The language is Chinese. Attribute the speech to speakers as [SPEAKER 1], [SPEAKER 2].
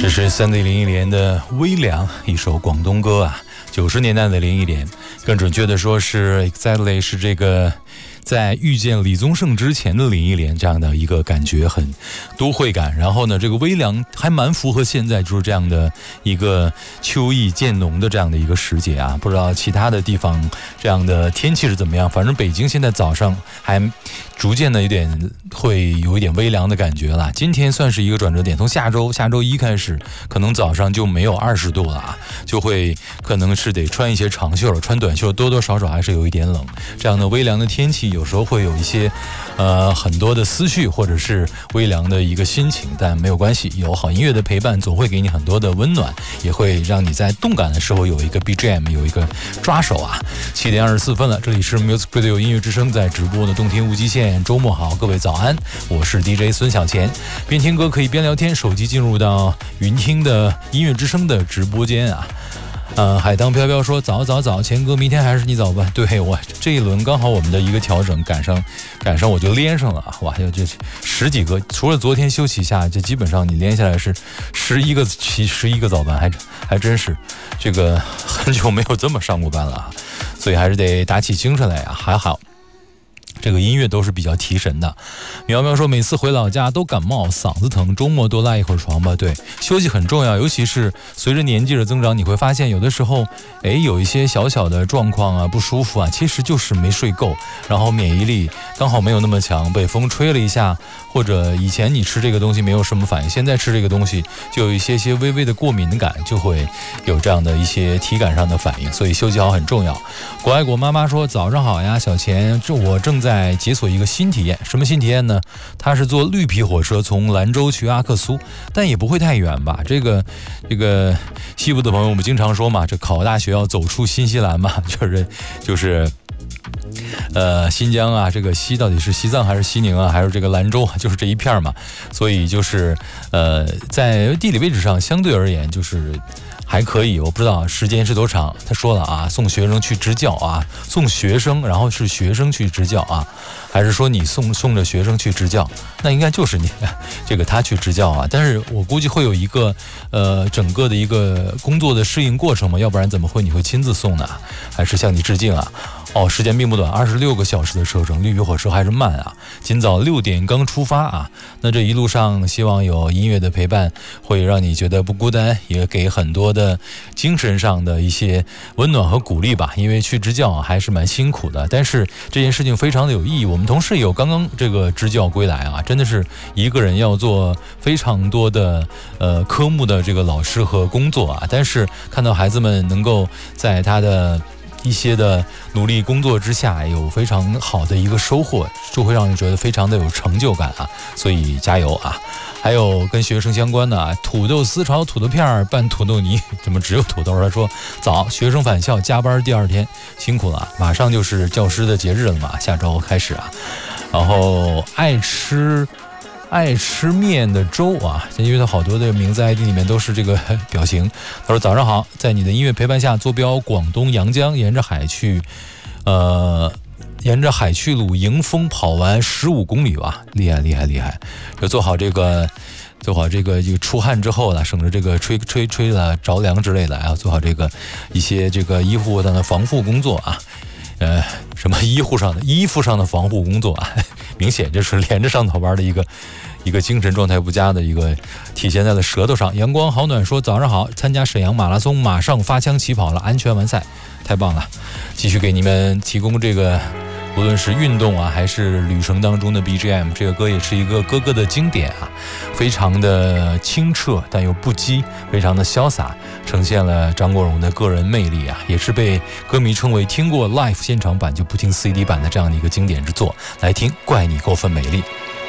[SPEAKER 1] 这是3D林忆莲的《微凉》，一首广东歌啊，90年代的林忆莲，更准确的说是 exactly 是这个在遇见李宗盛之前的林忆莲，这样的一个感觉很都会感。然后呢，这个微凉还蛮符合现在就是这样的一个秋意渐浓的这样的一个时节啊。不知道其他的地方这样的天气是怎么样，反正北京现在早上还逐渐的会有一点微凉的感觉了。今天算是一个转折点，从下周一开始，可能早上就没有20度了啊，就会可能是得穿一些长袖了，穿短袖多多少少还是有一点冷。这样的微凉的天气有时候会有一些很多的思绪或者是微凉的一个心情，但没有关系，有好音乐的陪伴总会给你很多的温暖，也会让你在动感的时候有一个 BGM， 有一个抓手啊。7点24分了，这里是 Music Radio 音乐之声，在直播的动听无极限，周末好，各位早安，我是 DJ 孙小钱，边听歌可以边聊天，手机进入到云听的音乐之声的直播间啊。海棠飘飘说早，钱哥明天还是你早吧？对，我这一轮刚好我们的一个调整赶上我就连上了啊！哇，这10几个，除了昨天休息一下，这基本上你连下来是11个早班，还真是这个很久没有这么上过班了啊，所以还是得打起精神来啊，还好。这个音乐都是比较提神的。苗苗说每次回老家都感冒，嗓子疼，周末多赖一会儿床吧。对，休息很重要，尤其是随着年纪的增长，你会发现有的时候有一些小小的状况啊，不舒服啊，其实就是没睡够，然后免疫力刚好没有那么强，被风吹了一下，或者以前你吃这个东西没有什么反应，现在吃这个东西就有一些微微的过敏感，就会有这样的一些体感上的反应，所以休息好很重要。国爱国妈妈说早上好呀，小钱，我正在解锁一个新体验。什么新体验呢？它是坐绿皮火车从兰州去阿克苏，但也不会太远吧。这个西部的朋友，我们经常说嘛，这考大学要走出新西兰嘛，就是新疆啊，这个西到底是西藏还是西宁啊，还是这个兰州，就是这一片嘛。所以就是在地理位置上相对而言就是还可以，我不知道时间是多长。他说了啊，送学生去支教啊，送学生，然后是学生去支教啊，还是说你送着学生去支教？那应该就是你这个他去支教啊。但是我估计会有一个整个的一个工作的适应过程嘛，要不然怎么会你会亲自送呢？还是向你致敬啊？时间并不短，26个小时的车程，绿皮火车还是慢啊。今早6点刚出发啊，那这一路上希望有音乐的陪伴，会让你觉得不孤单，也给很多的精神上的一些温暖和鼓励吧。因为去支教还是蛮辛苦的，但是这件事情非常的有意义。我们同事有刚刚这个支教归来啊，真的是一个人要做非常多的科目的这个老师和工作啊，但是看到孩子们能够在他的一些的努力工作之下有非常好的一个收获，就会让你觉得非常的有成就感啊，所以加油啊！还有跟学生相关的啊，土豆丝炒土豆片拌土豆泥，怎么只有土豆？他说早，学生返校加班第2天辛苦了，马上就是教师的节日了嘛，下周开始啊。然后爱吃面的粥啊，因为他好多的名字 ID 里面都是这个表情。他说早上好，在你的音乐陪伴下，坐标广东阳江，沿着海去鲁迎风跑完15公里吧，厉害！要做好这个出汗之后了，省着这个吹了着凉之类的，要做好这个一些这个衣服上的防护工作啊。什么衣服上的防护工作啊，明显就是连着上早班的一个精神状态不佳的一个体现在了舌头上。阳光好暖说早上好，参加沈阳马拉松马上发枪起跑了，安全完赛，太棒了！继续给你们提供这个无论是运动啊还是旅程当中的 BGM， 这个歌也是一个哥哥的经典啊，非常的清澈但又不羁，非常的潇洒，呈现了张国荣的个人魅力啊，也是被歌迷称为听过 live 现场版就不听 CD 版的这样的一个经典之作。来听怪你过分美丽。